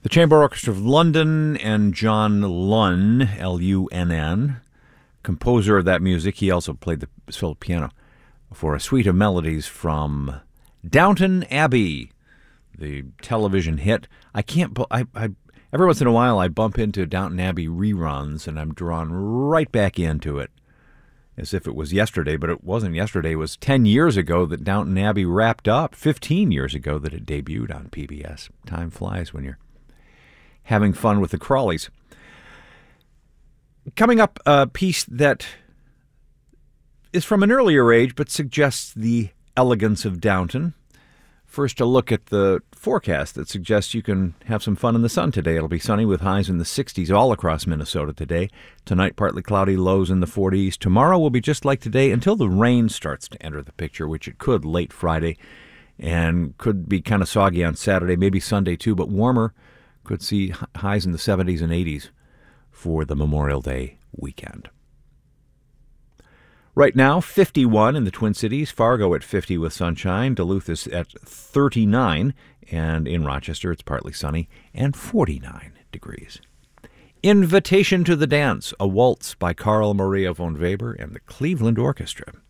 The Chamber Orchestra of London and John Lunn, L-U-N-N, composer of that music. He also played the solo piano for a suite of melodies from Downton Abbey, the television hit. Every once in a while I bump into Downton Abbey reruns and I'm drawn right back into it as if it was yesterday, but it wasn't yesterday. It was 10 years ago that Downton Abbey wrapped up, 15 years ago that it debuted on PBS. Time flies when you're having fun with the Crawleys. Coming up, a piece that is from an earlier age but suggests the elegance of Downton. First, a look at the forecast that suggests you can have some fun in the sun today. It'll be sunny with highs in the 60s all across Minnesota today. Tonight, partly cloudy, lows in the 40s. Tomorrow will be just like today until the rain starts to enter the picture, which it could late Friday and could be kind of soggy on Saturday, maybe Sunday too, but warmer. Could see highs in the 70s and 80s for the Memorial Day weekend. Right now, 51 in the Twin Cities, Fargo at 50 with sunshine, Duluth is at 39, and in Rochester it's partly sunny and 49 degrees. Invitation to the Dance, a waltz by Carl Maria von Weber and the Cleveland Orchestra.